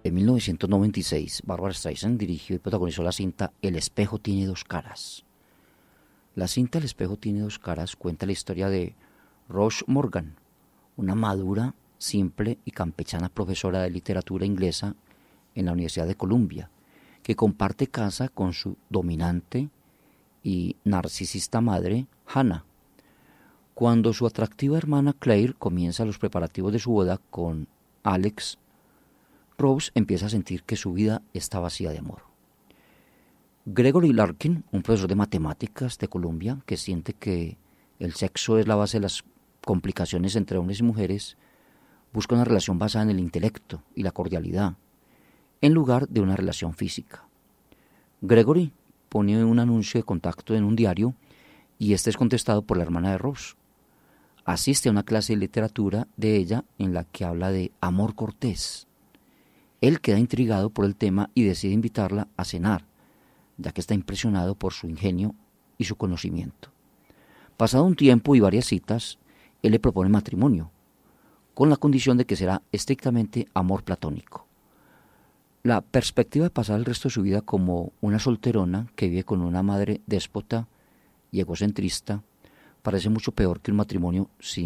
En 1996, Barbra Streisand dirigió y protagonizó la cinta El espejo tiene dos caras. La cinta El espejo tiene dos caras cuenta la historia de Rose Morgan, una madura, simple y campechana profesora de literatura inglesa en la Universidad de Columbia, que comparte casa con su dominante y narcisista madre, Hannah. Cuando su atractiva hermana Claire comienza los preparativos de su boda con Alex, Rose empieza a sentir que su vida está vacía de amor. Gregory Larkin, un profesor de matemáticas de Columbia, que siente que el sexo es la base de las complicaciones entre hombres y mujeres, busca una relación basada en el intelecto y la cordialidad, en lugar de una relación física. Gregory pone un anuncio de contacto en un diario y este es contestado por la hermana de Rose. Asiste a una clase de literatura de ella en la que habla de amor cortés. Él queda intrigado por el tema y decide invitarla a cenar, ya que está impresionado por su ingenio y su conocimiento. Pasado un tiempo y varias citas, él le propone matrimonio, con la condición de que será estrictamente amor platónico. La perspectiva de pasar el resto de su vida como una solterona que vive con una madre déspota y egocentrista parece mucho peor que un matrimonio sin